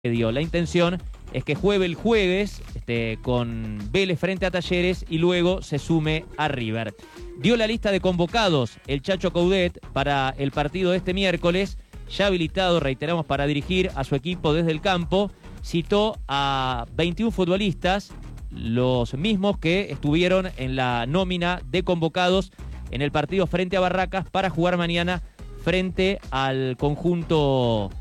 La intención es que juegue el jueves con Vélez frente a Talleres y luego se sume a River. Dio la lista de convocados el Chacho Coudet para el partido de este miércoles, ya habilitado, reiteramos, para dirigir a su equipo desde el campo. Citó a 21 futbolistas, los mismos que estuvieron en la nómina de convocados en el partido frente a Barracas para jugar mañana frente al conjunto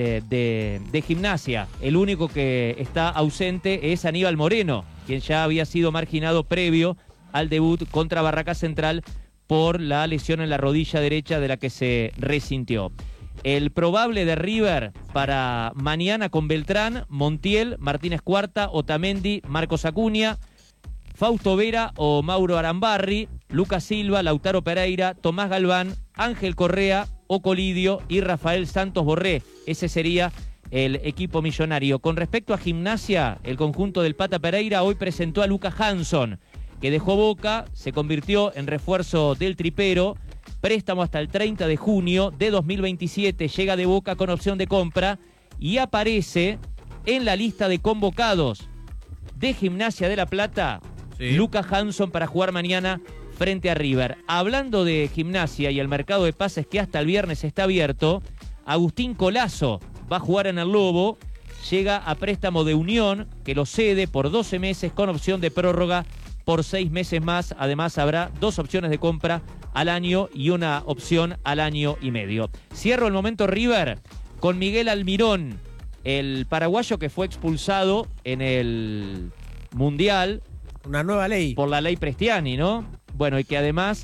de Gimnasia. El único que está ausente es Aníbal Moreno, quien ya había sido marginado previo al debut contra Barracas Central por la lesión en la rodilla derecha de la que se resintió. El probable de River para mañana con Beltrán, Montiel, Martínez Cuarta, Otamendi, Marcos Acuña, Fausto Vera o Mauro Arambarri, Lucas Silva, Lautaro Pereira, Tomás Galván, Ángel Correa, Ocolidio y Rafael Santos Borré. Ese sería el equipo millonario. Con respecto a Gimnasia, el conjunto del Pata Pereira hoy presentó a Lucas Hanson, que dejó Boca, se convirtió en refuerzo del tripero, préstamo hasta el 30 de junio de 2027, llega de Boca con opción de compra y aparece en la lista de convocados de Gimnasia de La Plata, sí. Lucas Hanson para jugar mañana frente a River. Hablando de Gimnasia y el mercado de pases que hasta el viernes está abierto, Agustín Colazo va a jugar en el Lobo, llega a préstamo de Unión, que lo cede por 12 meses con opción de prórroga por 6 meses más. Además habrá 2 opciones de compra al año y una opción al año y medio. Cierro el momento River con Miguel Almirón, el paraguayo que fue expulsado en el Mundial. Una nueva ley. Por la ley Prestiani, ¿no? Bueno, y que además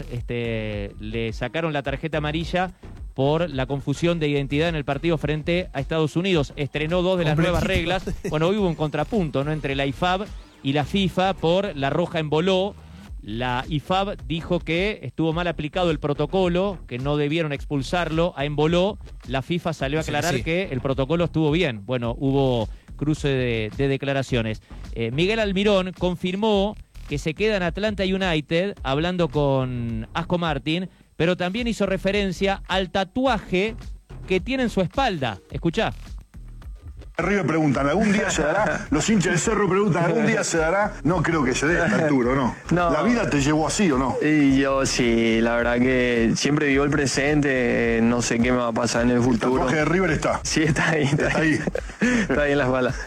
le sacaron la tarjeta amarilla por la confusión de identidad en el partido frente a Estados Unidos. Estrenó 2 de las nuevas reglas. Bueno, hubo un contrapunto, ¿no?, entre la IFAB y la FIFA por la roja en Boló. La IFAB dijo que estuvo mal aplicado el protocolo, que no debieron expulsarlo a Emboló. La FIFA salió a aclarar que el protocolo estuvo bien. Bueno, hubo cruce de declaraciones. Miguel Almirón confirmó que se queda en Atlanta United, hablando con Asco Martin, pero también hizo referencia al tatuaje que tiene en su espalda. Escuchá. River preguntan, ¿algún día se dará? Los hinchas del Cerro preguntan, ¿algún día se dará? No creo que se dé a esta altura, ¿o no? No. ¿La vida te llevó así o no? Y yo sí, la verdad que siempre vivo el presente, no sé qué me va a pasar en el futuro. ¿El tatuaje de River está? Sí, está ahí. Está ahí en las balas.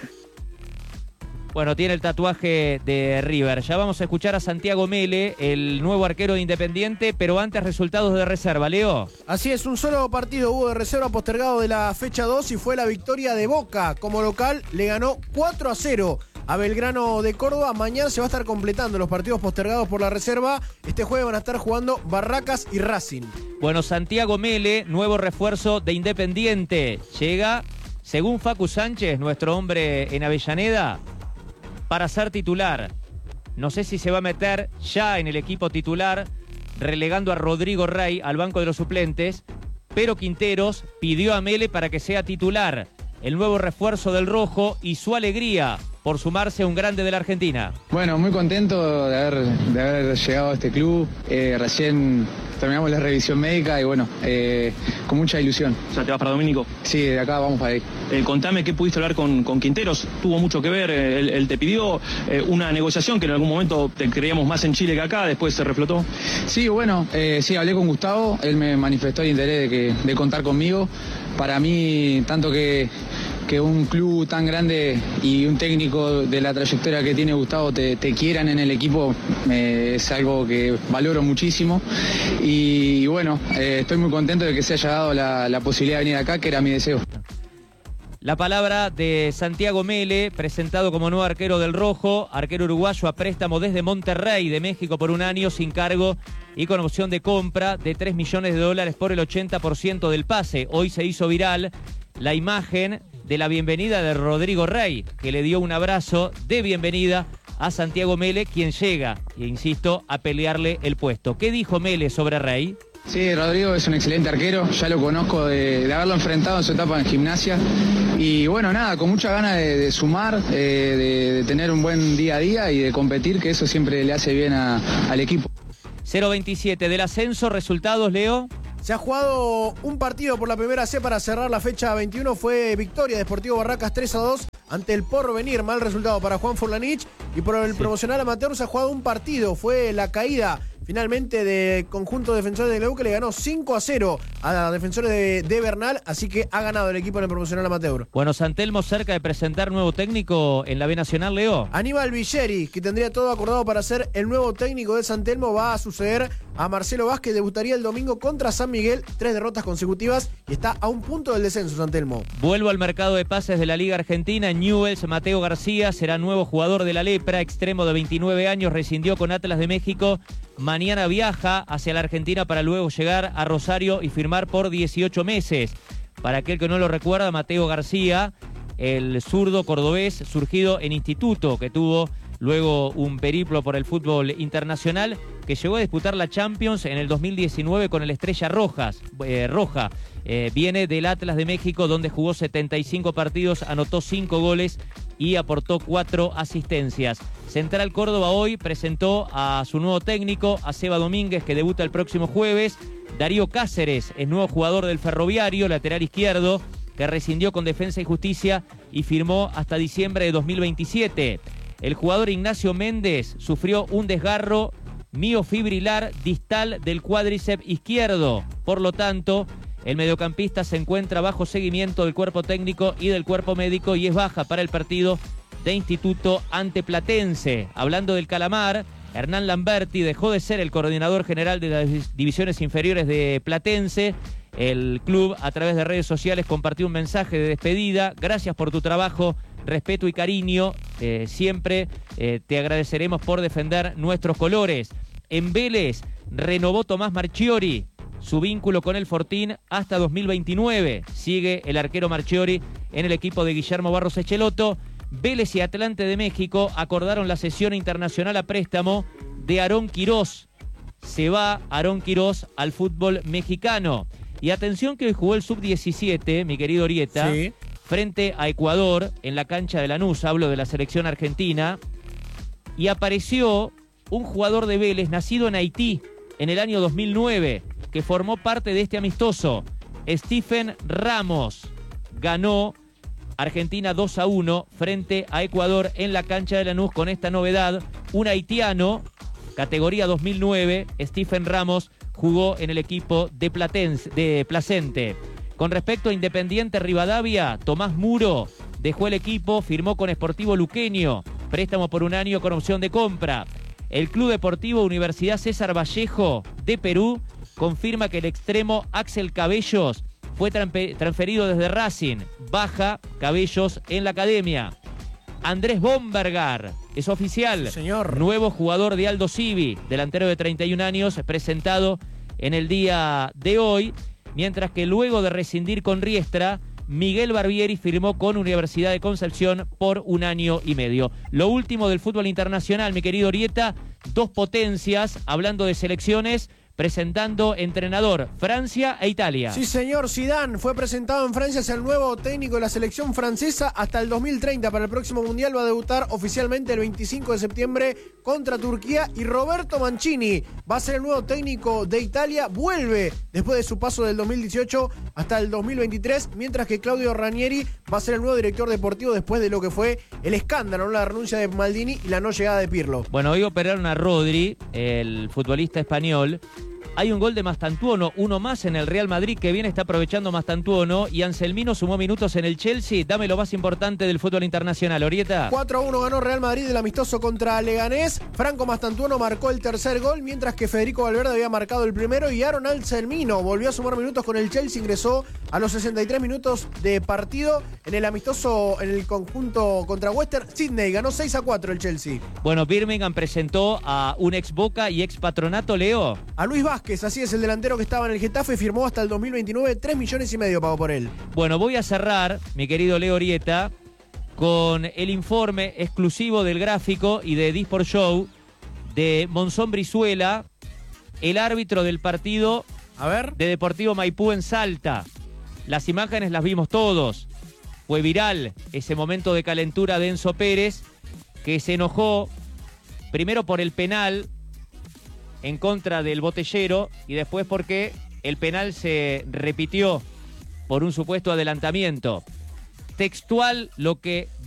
Bueno, tiene el tatuaje de River. Ya vamos a escuchar a Santiago Mele, el nuevo arquero de Independiente, pero antes resultados de reserva. Leo. Así es, un solo partido hubo de reserva postergado de la fecha 2 y fue la victoria de Boca. Como local le ganó 4-0 a Belgrano de Córdoba. Mañana se va a estar completando los partidos postergados por la reserva. Este jueves van a estar jugando Barracas y Racing. Bueno, Santiago Mele, nuevo refuerzo de Independiente. Llega, según Facu Sánchez, nuestro hombre en Avellaneda, para ser titular. No sé si se va a meter ya en el equipo titular, relegando a Rodrigo Rey al banco de los suplentes, pero Quinteros pidió a Mele para que sea titular, el nuevo refuerzo del Rojo, y su alegría por sumarse a un grande de la Argentina. Bueno, muy contento de haber llegado a este club. Recién terminamos la revisión médica y bueno, con mucha ilusión. O sea, ¿te vas para Domínico? Sí, de acá vamos para ahí. Contame qué pudiste hablar con Quinteros. ¿Tuvo mucho que ver? Él te pidió una negociación que en algún momento te creíamos más en Chile que acá, después se reflotó. Sí, bueno, sí, hablé con Gustavo. Él me manifestó el interés de contar conmigo. Para mí, tanto que un club tan grande y un técnico de la trayectoria que tiene Gustavo te quieran en el equipo es algo que valoro muchísimo y bueno, estoy muy contento de que se haya dado la posibilidad de venir acá, que era mi deseo. La palabra de Santiago Mele, presentado como nuevo arquero del Rojo, arquero uruguayo a préstamo desde Monterrey de México por un año sin cargo y con opción de compra de $3 millones por el 80% del pase. Hoy se hizo viral la imagen de la bienvenida de Rodrigo Rey, que le dio un abrazo de bienvenida a Santiago Mele, quien llega, e insisto, a pelearle el puesto. ¿Qué dijo Mele sobre Rey? Sí, Rodrigo es un excelente arquero, ya lo conozco de haberlo enfrentado en su etapa en Gimnasia y bueno, nada, con mucha ganas de sumar, de tener un buen día a día y de competir, que eso siempre le hace bien al equipo. 0-27 del ascenso, resultados, Leo. Se ha jugado un partido por la primera C para cerrar la fecha 21. Fue victoria de Sportivo Barracas 3-2 ante el Porvenir. Mal resultado para Juan Forlanich. Y por el promocional amateur se ha jugado un partido. Fue la caída finalmente de conjunto de Defensores de Leu, que le ganó 5-0 a Defensores de Bernal, así que ha ganado el equipo en el promocional amateur. Bueno, San Telmo cerca de presentar nuevo técnico en la B Nacional, Leo. Aníbal Villeri, que tendría todo acordado para ser el nuevo técnico de San Telmo, va a suceder a Marcelo Vázquez. Debutaría el domingo contra San Miguel, 3 derrotas consecutivas y está a un punto del descenso San Telmo. Vuelvo al mercado de pases de la Liga Argentina. Newell's, Mateo García será nuevo jugador de la Lepra, extremo de 29 años, rescindió con Atlas de México. Mañana viaja hacia la Argentina para luego llegar a Rosario y firmar por 18 meses. Para aquel que no lo recuerda, Mateo García, el zurdo cordobés surgido en Instituto, que tuvo luego un periplo por el fútbol internacional, que llegó a disputar la Champions en el 2019 con el Estrella Roja. Viene del Atlas de México, donde jugó 75 partidos, anotó 5 goles y aportó 4 asistencias. Central Córdoba hoy presentó a su nuevo técnico, a Seba Domínguez, que debuta el próximo jueves. Darío Cáceres es nuevo jugador del Ferroviario, lateral izquierdo, que rescindió con Defensa y Justicia y firmó hasta diciembre de 2027. El jugador Ignacio Méndez sufrió un desgarro miofibrilar distal del cuádriceps izquierdo. Por lo tanto, el mediocampista se encuentra bajo seguimiento del cuerpo técnico y del cuerpo médico y es baja para el partido de Instituto ante Platense. Hablando del Calamar, Hernán Lamberti dejó de ser el coordinador general de las divisiones inferiores de Platense. El club, a través de redes sociales, compartió un mensaje de despedida. Gracias por tu trabajo, respeto y cariño. Siempre te agradeceremos por defender nuestros colores. En Vélez renovó Tomás Marchiori su vínculo con el Fortín hasta 2029. Sigue el arquero Marchiori en el equipo de Guillermo Barros Echeloto. Vélez y Atlante de México acordaron la cesión internacional a préstamo de Aarón Quirós. Se va Aarón Quirós al fútbol mexicano. Y atención que hoy jugó el Sub-17, mi querido Orieta, sí, frente a Ecuador en la cancha de Lanús, hablo de la selección argentina, y apareció un jugador de Vélez nacido en Haití en el año 2009, que formó parte de este amistoso. Stephen Ramos ganó Argentina 2-1 frente a Ecuador en la cancha de Lanús con esta novedad. Un haitiano, categoría 2009, Stephen Ramos, jugó en el equipo de Placente. Con respecto a Independiente Rivadavia, Tomás Muro dejó el equipo, firmó con Sportivo Luqueño, préstamo por un año con opción de compra. El Club Deportivo Universidad César Vallejo de Perú confirma que el extremo Axel Cabellos fue transferido desde Racing. Baja Cabellos en la academia. Andrés Bombergar es oficial. Sí, señor. Nuevo jugador de Aldo Civi, delantero de 31 años, presentado en el día de hoy. Mientras que luego de rescindir con Riestra, Miguel Barbieri firmó con Universidad de Concepción por un año y medio. Lo último del fútbol internacional, mi querido Orieta, dos potencias, hablando de selecciones, presentando entrenador, Francia e Italia. Sí, señor, Zidane fue presentado en Francia, es el nuevo técnico de la selección francesa hasta el 2030. Para el próximo Mundial va a debutar oficialmente el 25 de septiembre contra Turquía. Y Roberto Mancini va a ser el nuevo técnico de Italia. Vuelve después de su paso del 2018 hasta el 2023, mientras que Claudio Ranieri va a ser el nuevo director deportivo después de lo que fue el escándalo, ¿no? La renuncia de Maldini y la no llegada de Pirlo. Bueno, hoy operaron a Rodri, el futbolista español. Hay un gol de Mastantuono, uno más en el Real Madrid, que bien está aprovechando Mastantuono, y Anselmino sumó minutos en el Chelsea. Dame lo más importante del fútbol internacional, Orieta. 4-1 ganó Real Madrid del amistoso contra Leganés. Franco Mastantuono marcó el tercer gol, mientras que Federico Valverde había marcado el primero, y Aaron Anselmino volvió a sumar minutos con el Chelsea, ingresó a los 63 minutos de partido en el amistoso en el conjunto contra Western Sydney. Ganó 6-4 el Chelsea. Bueno, Birmingham presentó a un ex Boca y ex Patronato, Leo. A Luis Vázquez, así es, el delantero que estaba en el Getafe, firmó hasta el 2029, 3,5 millones pagó por él. Bueno, voy a cerrar, mi querido Leo Orieta, con el informe exclusivo del Gráfico y de Disport Show de Monzón Brizuela, el árbitro del partido de Deportivo Maipú en Salta. Las imágenes las vimos todos. Fue viral ese momento de calentura de Enzo Pérez, que se enojó primero por el penal en contra del Botellero y después porque el penal se repitió por un supuesto adelantamiento. Textual lo que